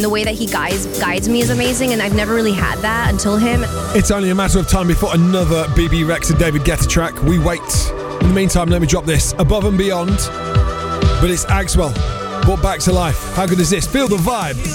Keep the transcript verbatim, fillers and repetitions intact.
The way that he guides guides me is amazing, and I've never really had that until him. It's only a matter of time before another B B Rex and David Guetta track. We wait. In the meantime, let me drop this. Above and Beyond. But it's Axwell brought back to life. How good is this? Feel the vibe.